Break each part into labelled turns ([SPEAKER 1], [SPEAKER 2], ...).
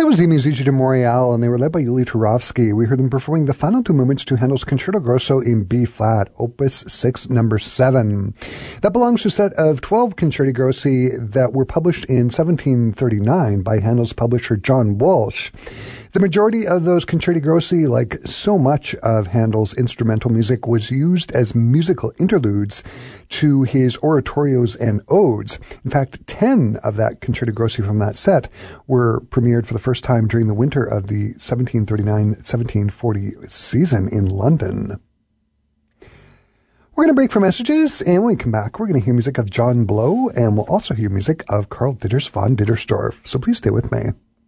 [SPEAKER 1] That was the Musica de Montreal, and they were led by Yuli Turovsky. We heard them performing the final two movements to Handel's Concerto Grosso in B-flat, Opus 6, number 7. That belongs to a set of 12 Concerti Grossi that were published in 1739 by Handel's publisher John Walsh. The majority of those Concerti Grossi, like so much of Handel's instrumental music, was used as musical interludes to his oratorios and odes. In fact, 10 of that Concerti Grossi from that set were premiered for the first time during the winter of the 1739-1740 season in London. We're going to break for messages, and when we come back, we're going to hear music of John Blow, and we'll also hear music of Karl Ditters von Dittersdorf. So please stay with me.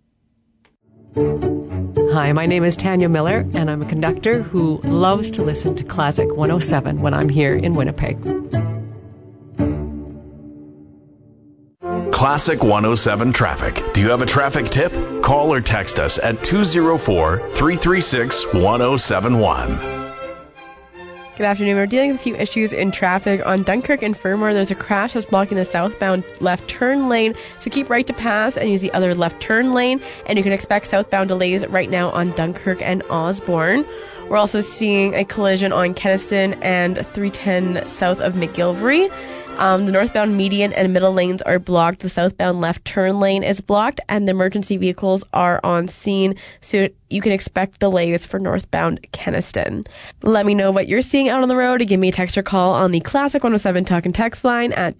[SPEAKER 2] Hi, my name is Tanya Miller, and I'm a conductor who loves to listen to Classic 107 when I'm here in Winnipeg.
[SPEAKER 3] Classic 107 traffic. Do you have a traffic tip? Call or text us at 204-336-1071.
[SPEAKER 4] Good afternoon. We're dealing with a few issues in traffic. On Dunkirk and Fermor, there's a crash that's blocking the southbound left turn lane. So keep right to pass and use the other left turn lane. And you can expect southbound delays right now on Dunkirk and Osborne. We're also seeing a collision on Kenaston and 310 south of McGillivray. The northbound median and middle lanes are blocked. The southbound left turn lane is blocked, and the emergency vehicles are on scene, so you can expect delays for northbound Kenaston. Let me know what you're seeing out on the road, and give me a text or call on the Classic 107 Talk and Text line at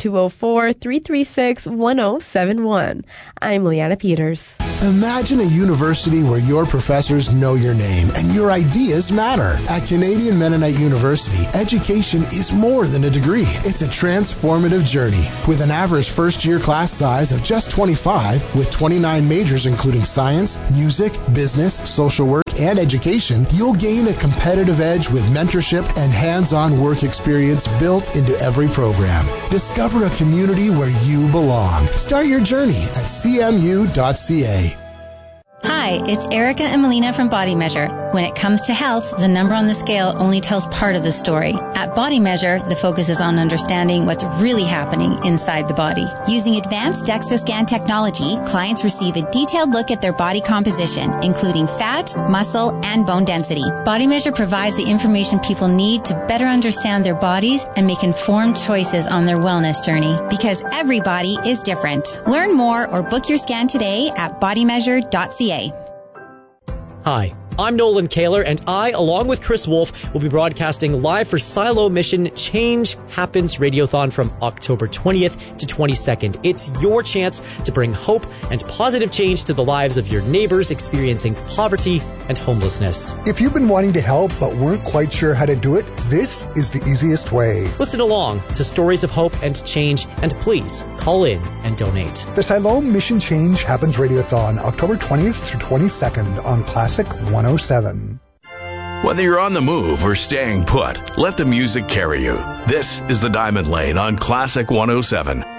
[SPEAKER 4] 204-336-1071. I'm Leanna Peters.
[SPEAKER 5] Imagine a university where your professors know your name and your ideas matter. At Canadian Mennonite University, education is more than a degree. It's a transformative journey. With an average first-year class size of just 25, with 29 majors including science, music, business, social work, and education, you'll gain a competitive edge with mentorship and hands-on work experience built into every program. Discover a community where you belong. Start your journey at cmu.ca.
[SPEAKER 6] Hi, it's Erica and Melina from Body Measure. When it comes to health, the number on the scale only tells part of the story. At Body Measure, the focus is on understanding what's really happening inside the body. Using advanced DEXA scan technology, clients receive a detailed look at their body composition, including fat, muscle, and bone density. Body Measure provides the information people need to better understand their bodies and make informed choices on their wellness journey, because every body is different. Learn more or book your scan today at bodymeasure.ca.
[SPEAKER 7] Hi, I'm Nolan Kaler, and I, along with Chris Wolf, will be broadcasting live for Silo Mission Change Happens Radiothon from October 20th to 22nd. It's your chance to bring hope and positive change to the lives of your neighbors experiencing poverty and homelessness.
[SPEAKER 1] If you've been wanting to help but weren't quite sure how to do it, this is the easiest way.
[SPEAKER 7] Listen along to stories of hope and change, and please call in and donate.
[SPEAKER 1] The Siloam Mission Change Happens Radiothon, October 20th through 22nd on Classic 107.
[SPEAKER 3] Whether you're on the move or staying put, let the music carry you. This is the Diamond Lane on Classic 107.